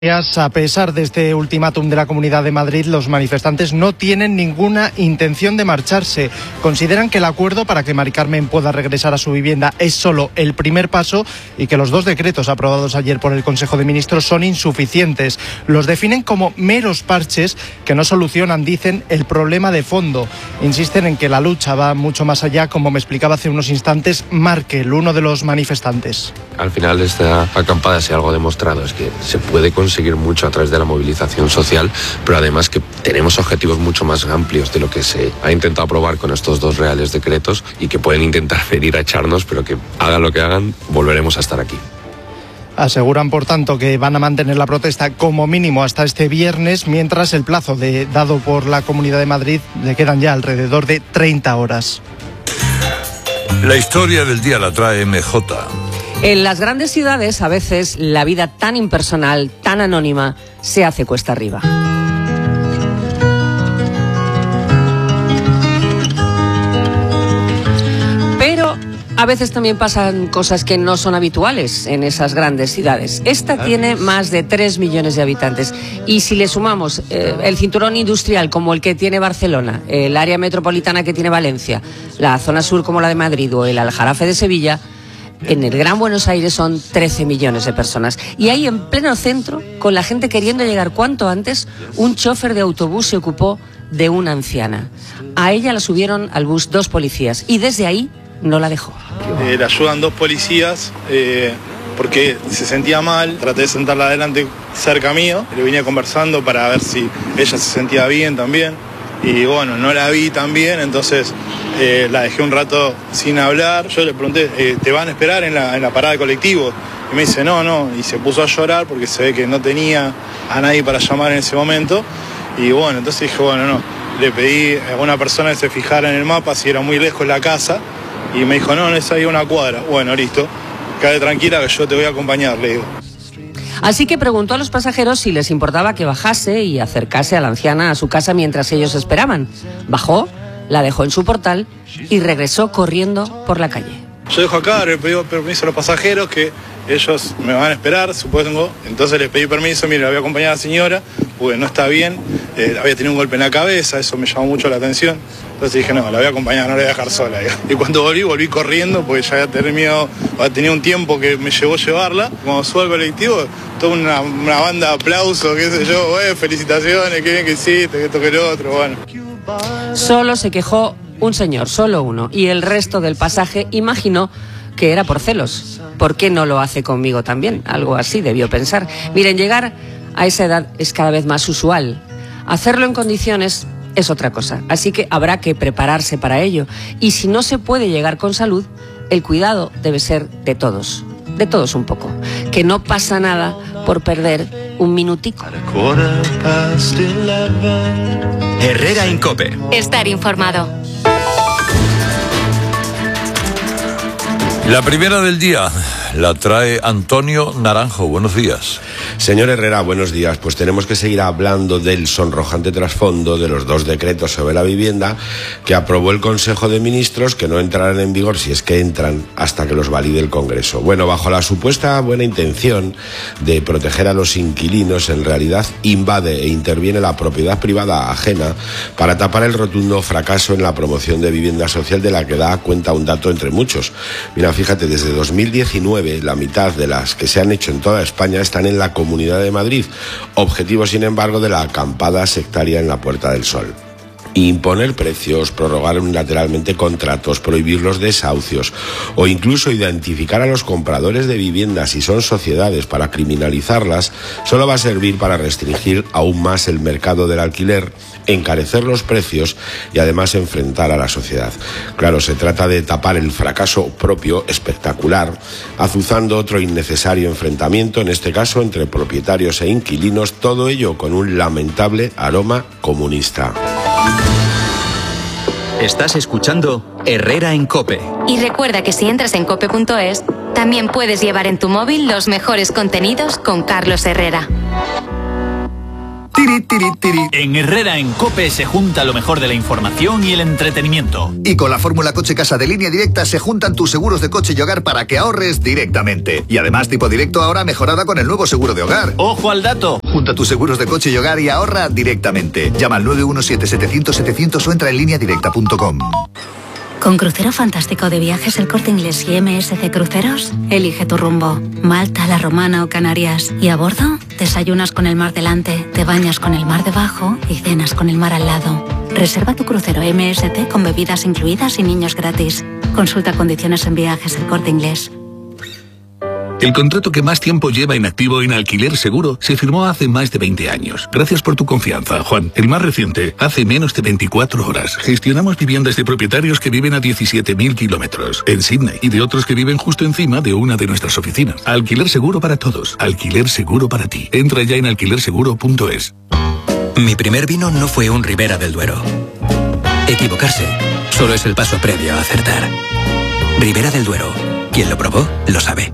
A pesar de este ultimátum de la Comunidad de Madrid, los manifestantes no tienen ninguna intención de marcharse. Consideran que el acuerdo para que Mari Carmen pueda regresar a su vivienda es solo el primer paso y que los dos decretos aprobados ayer por el Consejo de Ministros son insuficientes. Los definen como meros parches que no solucionan, dicen, el problema de fondo. Insisten en que la lucha va mucho más allá, como me explicaba hace unos instantes Markel, uno de los manifestantes. Al final esta acampada, si algo ha demostrado, es que se puede conseguir mucho a través de la movilización social, pero además que tenemos objetivos mucho más amplios de lo que se ha intentado aprobar con estos dos reales decretos y que pueden intentar venir a echarnos, pero que hagan lo que hagan, volveremos a estar aquí. Aseguran, por tanto, que van a mantener la protesta como mínimo hasta este viernes, mientras el plazo dado por la Comunidad de Madrid le quedan ya alrededor de 30 horas. La historia del día la trae MJ. En las grandes ciudades, a veces, la vida tan impersonal, tan anónima, se hace cuesta arriba. Pero a veces también pasan cosas que no son habituales en esas grandes ciudades. Esta tiene más de 3 millones de habitantes. Y si le sumamos el cinturón industrial como el que tiene Barcelona, el área metropolitana que tiene Valencia, la zona sur como la de Madrid o el Aljarafe de Sevilla, en el Gran Buenos Aires son 13 millones de personas. Y ahí, en pleno centro, con la gente queriendo llegar cuanto antes, un chofer de autobús se ocupó de una anciana. A ella la subieron al bus 2 policías y desde ahí no la dejó. Le ayudan 2 policías porque se sentía mal. Traté de sentarla adelante cerca mío. Le venía conversando para ver si ella se sentía bien también. Y bueno, no la vi tan bien, entonces la dejé un rato sin hablar. Yo le pregunté, ¿te van a esperar en la parada de colectivo? Y me dice, no, y se puso a llorar porque se ve que no tenía a nadie para llamar en ese momento. Y bueno, entonces dije, bueno, no. Le pedí a una persona que se fijara en el mapa si era muy lejos la casa y me dijo, no, es ahí una cuadra. Bueno, listo, quédate tranquila que yo te voy a acompañar, le digo. Así que preguntó a los pasajeros si les importaba que bajase y acercase a la anciana a su casa mientras ellos esperaban. Bajó, la dejó en su portal y regresó corriendo por la calle. Yo dejo acá, le pedí permiso a los pasajeros que ellos me van a esperar, supongo. Entonces les pedí permiso, mire, la voy a acompañar a la señora, porque no está bien, había tenido un golpe en la cabeza, eso me llamó mucho la atención. Entonces dije, no, la voy a acompañar, no la voy a dejar sola. Y cuando volví corriendo, porque ya tenía un tiempo que me llevó llevarla. Cuando subo al colectivo, toda una banda de aplausos, qué sé yo, felicitaciones, qué bien que hiciste, que esto, que lo otro, bueno. Solo se quejó un señor, solo uno, y el resto del pasaje imaginó que era por celos. ¿Por qué no lo hace conmigo también? Algo así debió pensar. Miren, llegar a esa edad es cada vez más usual. Hacerlo en condiciones es otra cosa, así que habrá que prepararse para ello. Y si no se puede llegar con salud, el cuidado debe ser de todos un poco. Que no pasa nada por perder un minutico. Herrera en COPE. Estar informado. La primera del día la trae Antonio Naranjo. Buenos días. Señor Herrera, buenos días. Pues tenemos que seguir hablando del sonrojante trasfondo de los 2 decretos sobre la vivienda que aprobó el Consejo de Ministros, que no entrarán en vigor, si es que entran, hasta que los valide el Congreso. Bueno, bajo la supuesta buena intención de proteger a los inquilinos, en realidad invade e interviene la propiedad privada ajena para tapar el rotundo fracaso en la promoción de vivienda social, de la que da cuenta un dato entre muchos. Mira, fíjate, desde 2019 la mitad de las que se han hecho en toda España están en la Comunidad de Madrid, objetivo sin embargo de la acampada sectaria en la Puerta del Sol. Imponer precios, prorrogar unilateralmente contratos, prohibir los desahucios o incluso identificar a los compradores de viviendas si son sociedades para criminalizarlas, solo va a servir para restringir aún más el mercado del alquiler, encarecer los precios y además enfrentar a la sociedad. Claro, se trata de tapar el fracaso propio espectacular, azuzando otro innecesario enfrentamiento, en este caso entre propietarios e inquilinos, todo ello con un lamentable aroma comunista. Estás escuchando Herrera en COPE. Y recuerda que si entras en cope.es, también puedes llevar en tu móvil los mejores contenidos con Carlos Herrera. Tiri, tiri, tiri. En Herrera en COPE se junta lo mejor de la información y el entretenimiento. Y con la fórmula Coche Casa de Línea Directa se juntan tus seguros de coche y hogar para que ahorres directamente. Y además tipo directo ahora mejorada con el nuevo seguro de hogar. ¡Ojo al dato! Junta tus seguros de coche y hogar y ahorra directamente. Llama al 917-700-700 o entra en lineadirecta.com. Con Crucero Fantástico de Viajes El Corte Inglés y MSC Cruceros, elige tu rumbo. Malta, La Romana o Canarias. Y a bordo, desayunas con el mar delante, te bañas con el mar debajo y cenas con el mar al lado. Reserva tu crucero MSC con bebidas incluidas y niños gratis. Consulta condiciones en Viajes El Corte Inglés. El contrato que más tiempo lleva en activo en Alquiler Seguro se firmó hace más de 20 años. Gracias por tu confianza, Juan. El más reciente, hace menos de 24 horas. Gestionamos viviendas de propietarios que viven a 17.000 kilómetros en Sydney y de otros que viven justo encima de una de nuestras oficinas. Alquiler Seguro para todos. Alquiler Seguro para ti. Entra ya en alquilerseguro.es. Mi primer vino no fue un Ribera del Duero. Equivocarse solo es el paso previo a acertar. Ribera del Duero. Quien lo probó, lo sabe.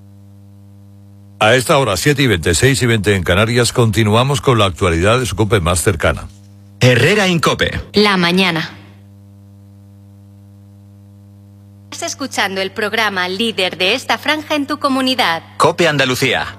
A esta hora, 7:20, 6:20 en Canarias, continuamos con la actualidad de su COPE más cercana. Herrera en COPE. La mañana. Estás escuchando el programa líder de esta franja en tu comunidad. COPE Andalucía.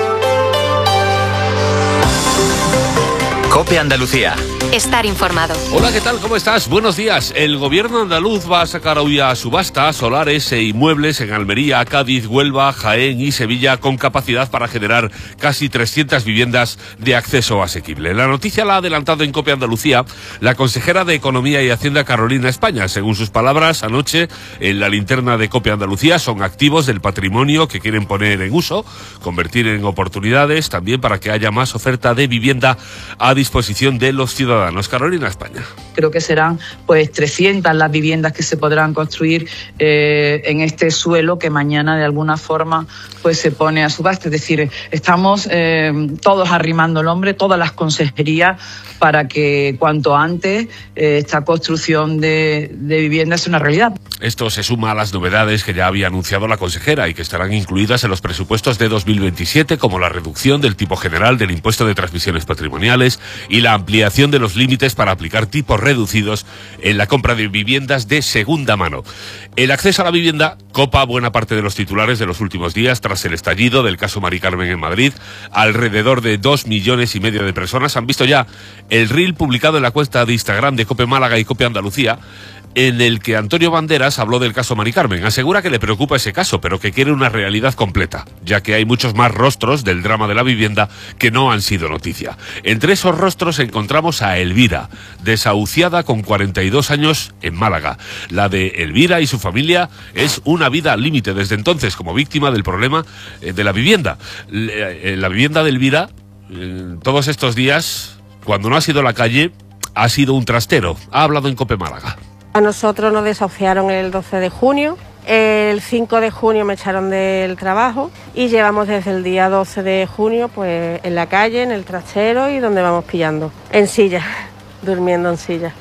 COPE Andalucía. Estar informado. Hola, ¿qué tal? ¿Cómo estás? Buenos días. El gobierno andaluz va a sacar hoy a subasta solares e inmuebles en Almería, Cádiz, Huelva, Jaén y Sevilla con capacidad para generar casi 300 viviendas de acceso asequible. La noticia la ha adelantado en COPE Andalucía la consejera de Economía y Hacienda, Carolina España. Según sus palabras, anoche en la linterna de COPE Andalucía son activos del patrimonio que quieren poner en uso, convertir en oportunidades también para que haya más oferta de vivienda a disposición de los ciudadanos. Carolina España. Creo que serán pues 300 las viviendas que se podrán construir en este suelo que mañana de alguna forma pues se pone a subasta. Es decir, estamos todos arrimando el hombro, todas las consejerías, para que cuanto antes esta construcción de viviendas sea una realidad. Esto se suma a las novedades que ya había anunciado la consejera y que estarán incluidas en los presupuestos de 2027, como la reducción del tipo general del impuesto de transmisiones patrimoniales y la ampliación de los límites para aplicar tipos reducidos en la compra de viviendas de segunda mano. El acceso a la vivienda copa buena parte de los titulares de los últimos días tras el estallido del caso Mari Carmen en Madrid. Alrededor de 2,5 millones de personas han visto ya el reel publicado en la cuenta de Instagram de COPE Málaga y COPE Andalucía, en el que Antonio Banderas habló del caso Mari Carmen. Asegura que le preocupa ese caso, pero que quiere una realidad completa, ya que hay muchos más rostros del drama de la vivienda que no han sido noticia. Entre esos rostros encontramos a Elvira, desahuciada con 42 años en Málaga. La de Elvira y su familia es una vida al límite desde entonces como víctima del problema de la vivienda. La vivienda de Elvira, todos estos días, cuando no ha sido la calle, ha sido un trastero. Ha hablado en COPE Málaga. A nosotros nos desahuciaron el 12 de junio, el 5 de junio me echaron del trabajo y llevamos desde el día 12 de junio pues en la calle, en el trastero y donde vamos pillando, en silla, durmiendo en silla.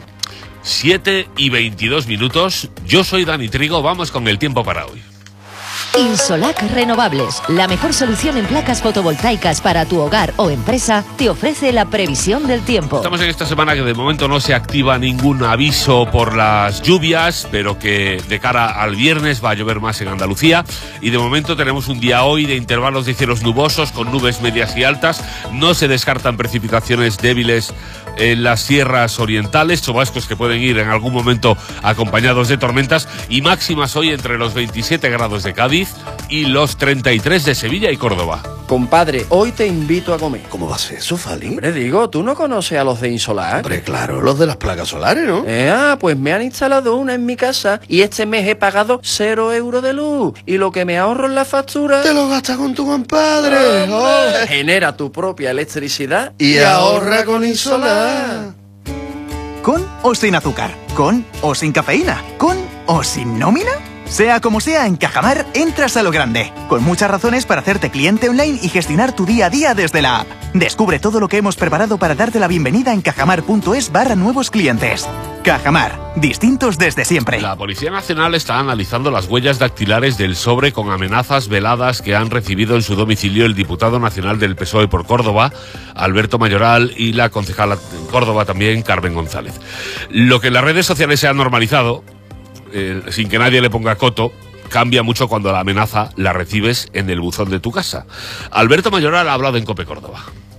7:22. Yo soy Dani Trigo, vamos con el tiempo para hoy. Insolac Renovables, la mejor solución en placas fotovoltaicas para tu hogar o empresa, te ofrece la previsión del tiempo. Estamos en esta semana que de momento no se activa ningún aviso por las lluvias, pero que de cara al viernes va a llover más en Andalucía. Y de momento tenemos un día hoy de intervalos de cielos nubosos con nubes medias y altas. No se descartan precipitaciones débiles en las sierras orientales, chubascos que pueden ir en algún momento acompañados de tormentas, y máximas hoy entre los 27 grados de Cádiz y los 33 de Sevilla y Córdoba. Compadre, hoy te invito a comer. ¿Cómo va a ser eso, Fali? Hombre, digo, ¿tú no conoces a los de Insolac? Hombre, claro, los de las placas solares, ¿no? Pues me han instalado una en mi casa y este mes he pagado 0 euros de luz. Y lo que me ahorro en la factura... ¡Te lo gastas con tu compadre! ¡Oh! Genera tu propia electricidad y ahorra con Insolac. ¿Con o sin azúcar? ¿Con o sin cafeína? ¿Con o sin nómina? Sea como sea, en Cajamar entras a lo grande, con muchas razones para hacerte cliente online y gestionar tu día a día desde la app. Descubre todo lo que hemos preparado para darte la bienvenida en cajamar.es/nuevos clientes. Cajamar, distintos desde siempre. La Policía Nacional está analizando las huellas dactilares del sobre con amenazas veladas que han recibido en su domicilio el diputado nacional del PSOE por Córdoba, Alberto Mayoral, y la concejala en Córdoba también, Carmen González. Lo que en las redes sociales se ha normalizado, sin que nadie le ponga coto, cambia mucho cuando la amenaza la recibes en el buzón de tu casa. Alberto Mayoral ha hablado en COPE Córdoba.